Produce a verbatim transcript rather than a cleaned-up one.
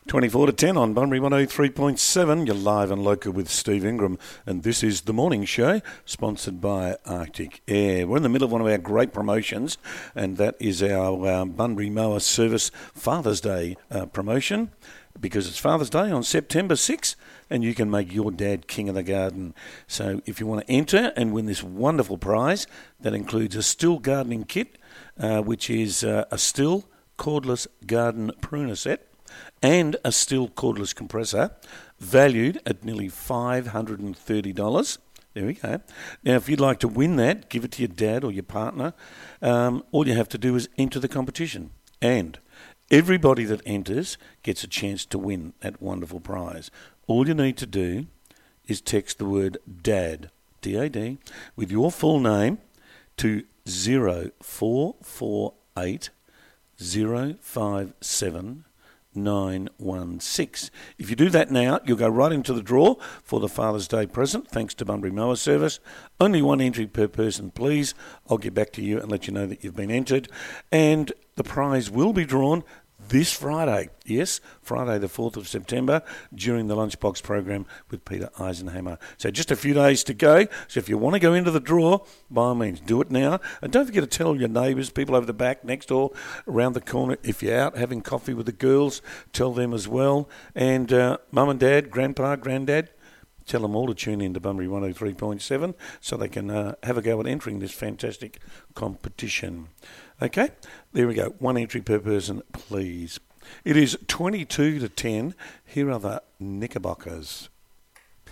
twenty-four to ten on Bunbury one oh three point seven. You're live and local with Steve Ingram, and this is The Morning Show, sponsored by Arctic Air. We're in the middle of one of our great promotions, and that is our um, Bunbury Mower Service Father's Day uh, promotion, because it's Father's Day on September sixth, and you can make your dad king of the garden. So if you want to enter and win this wonderful prize, that includes a Stihl gardening kit, uh, which is uh, a Stihl cordless garden pruner set, and a Stihl cordless compressor, valued at nearly five hundred thirty dollars. There we go. Now, if you'd like to win that, give it to your dad or your partner. Um, all you have to do is enter the competition. And everybody that enters gets a chance to win that wonderful prize. All you need to do is text the word DAD, D A D, with your full name to zero four four eight zero five seven nine one six. If you do that now, you'll go right into the draw for the Father's Day present, thanks to Bunbury Mower Service. Only one entry per person, please. I'll get back to you and let you know that you've been entered. And the prize will be drawn this Friday. Yes, Friday the fourth of September, during the Lunchbox program with Peter Eisenhammer. So just a few days to go. So if you want to go into the draw, by all means, do it now. And don't forget to tell your neighbours, people over the back, next door, around the corner. If you're out having coffee with the girls, tell them as well. And uh, mum and dad, grandpa, granddad, tell them all to tune in to Bunbury one oh three point seven so they can uh, have a go at entering this fantastic competition. Okay, there we go. One entry per person, please. It is twenty-two to ten. Here are the Knickerbockers.